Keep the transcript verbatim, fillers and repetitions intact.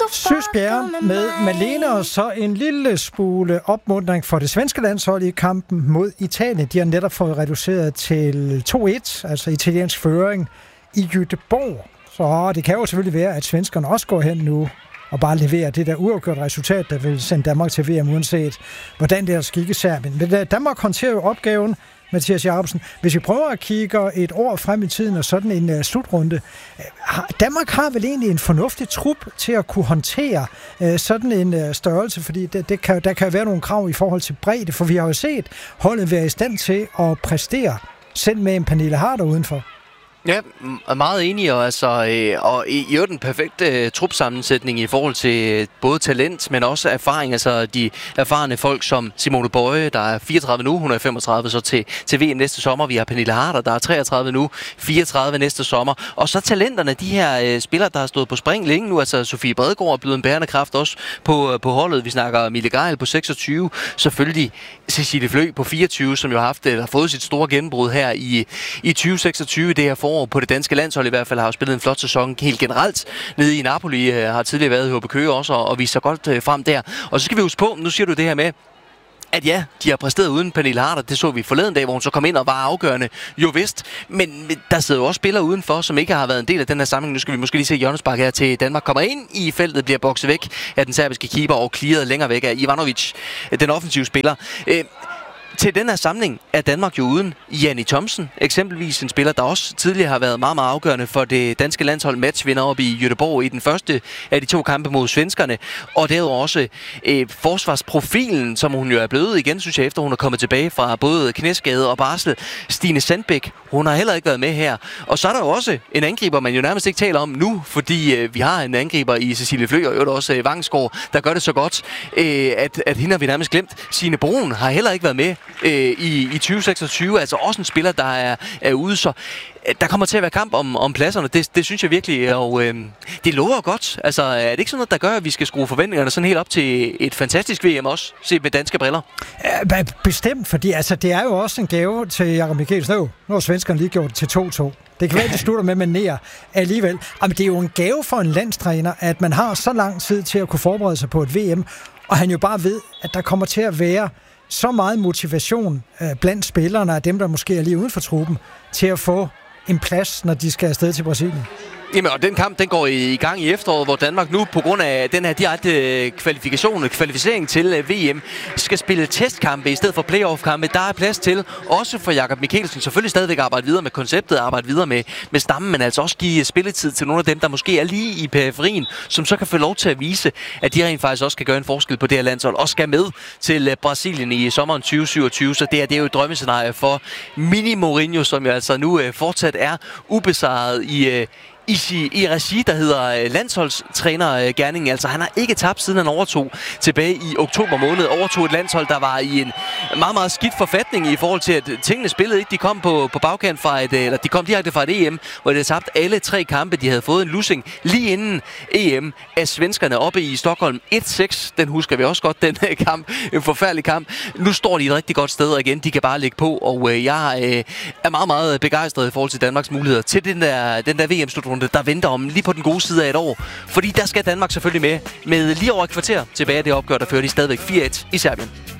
Søsbjerg med Malene, og så en lille smule opmuntring for det svenske landshold i kampen mod Italien. De har netop fået reduceret til to et, altså italiensk føring i Göteborg. Så det kan jo selvfølgelig være, at svenskerne også går hen nu og bare leverer det der uafgjort resultat, der vil sende Danmark til V M, uanset hvordan det er skik i Serbien. Men Danmark håndterer jo opgaven, Mathias Jacobsen. Hvis vi prøver at kigge et år frem i tiden og sådan en uh, slutrunde, Danmark har vel egentlig en fornuftig trup til at kunne håndtere uh, sådan en uh, størrelse, fordi det, det kan, der kan være nogle krav i forhold til bredde, for vi har jo set holdet være i stand til at præstere, selv med en Pernille Harder udenfor. Ja, meget enig, og, altså, øh, og i øvrigt en perfekt øh, trupsammensætning i forhold til øh, både talent, men også erfaring. Altså de erfarne folk som Simone Bøje, der er fireogtredive nu, hun er femogtredive så til, til V M næste sommer. Vi har Pernille Harder, der er treogtredive nu, fireogtredive næste sommer. Og så talenterne, de her øh, spillere, der har stået på spring længe nu. Altså Sofie Bredegaard er blevet en bærende kraft også på, på holdet. Vi snakker Mille Geil på seksogtyve, selvfølgelig Cecilie Flø på fireogtyve, som jo har haft, eller fået sit store gennembrud her i, i tyve seksogtyve. Det her forår på det danske landshold i hvert fald har jo spillet en flot sæson helt generelt nede i Napoli, har tidligere været i H B Køge også og, og vist sig godt øh, frem der. Og så skal vi huske på, nu siger du det her med, at ja, de har præsteret uden Pernille Harder. Det så vi forleden dag, hvor hun så kom ind og var afgørende. Jo vist, men, men der sidder jo også spillere udenfor, som ikke har været en del af den her sammenhæng. Nu skal vi måske lige se Jørgensbak her til Danmark kommer ind i feltet, bliver bokset væk af den serbiske keeper og clearet længere væk af Ivanovic, den offensive spiller. Øh, Til den her samling er Danmark jo uden Janni Thomsen, eksempelvis en spiller, der også tidligere har været meget, meget afgørende for det danske landshold, matchvinder op i Göteborg i den første af de to kampe mod svenskerne. Og derudover også øh, forsvarsprofilen, som hun jo er blevet igen, synes jeg, efter hun er kommet tilbage fra både knæskade og barsel. Stine Sandbæk, hun har heller ikke været med her. Og så er der jo også en angriber, man jo nærmest ikke taler om nu, fordi øh, vi har en angriber i Cecilie Flø, og jo også øh, Vangsgaard, der gør det så godt, øh, at, at hende har vi nærmest glemt. Signe Brun har heller ikke været med i, i tyve seksogtyve, altså også en spiller, der er, er ude, så der kommer til at være kamp om, om pladserne, det, det synes jeg virkelig, og øh, det lover godt. Altså, er det ikke sådan noget, der gør, at vi skal skrue forventningerne sådan helt op til et fantastisk V M også, set med danske briller? Ja, bestemt, fordi altså, det er jo også en gave til Jakob Mikkelsen. Nu har svenskerne lige gjort det til to to. Det kan være, at det slutter med manér alligevel. Jamen, det er jo en gave for en landstræner, at man har så lang tid til at kunne forberede sig på et V M, og han jo bare ved, at der kommer til at være så meget motivation øh, blandt spillerne af dem, der måske er lige uden for truppen, til at få en plads, når de skal afsted til Brasilien. Jamen, og den kamp, den går i gang i efteråret, hvor Danmark nu, på grund af den her direkte kvalifikation, kvalificering til V M, skal spille testkampe i stedet for playoff-kampe. Der er plads til, også for Jakob Mikkelsen, selvfølgelig stadigvæk arbejde videre med konceptet, arbejde videre med, med stammen, men altså også give spilletid til nogle af dem, der måske er lige i periferien, som så kan få lov til at vise, at de rent faktisk også kan gøre en forskel på det her landshold, og skal med til Brasilien i sommeren tyve syvogtyve. Så det er, det er jo et drømmescenarie for Mini Mourinho, som jo altså nu fortsat er ubesejret i I, i regi, der hedder landsholdstrænergerningen. Altså, han har ikke tabt, siden han overtog tilbage i oktober måned. Overtog et landshold, der var i en meget, meget skidt forfatning i forhold til, at tingene spillede ikke. De kom på, på bagkant fra et, eller de kom direkte fra et E M, hvor de havde tabt alle tre kampe. De havde fået en losing lige inden E M af svenskerne oppe i Stockholm. et seks, den husker vi også godt, den kamp. En forfærdelig kamp. Nu står de et rigtig godt sted, og igen, de kan bare lægge på, og øh, jeg øh, er meget, meget begejstret i forhold til Danmarks muligheder til den der, den der V M-slutrunde, der venter om lige på den gode side af et år. Fordi der skal Danmark selvfølgelig med, med lige over et kvarter tilbage af det opgør, der fører de stadigvæk fire et i Serbien.